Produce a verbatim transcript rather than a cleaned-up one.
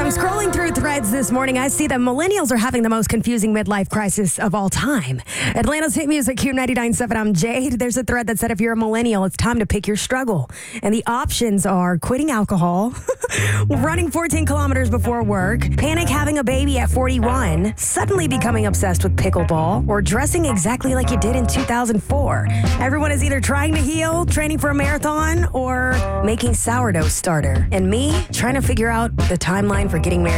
Scrolling through threads this morning, I see that millennials are having the most confusing midlife crisis of all time. Atlanta's hit music, Q ninety-nine point seven, I'm Jade. There's a thread that said if you're a millennial, it's time to pick your struggle. And the options are quitting alcohol, running fourteen kilometers before work, panic having a baby at forty-one, suddenly becoming obsessed with pickleball, or dressing exactly like you did in two thousand four. Everyone is either trying to heal, training for a marathon, or making sourdough starter. And me, trying to figure out the timeline for getting married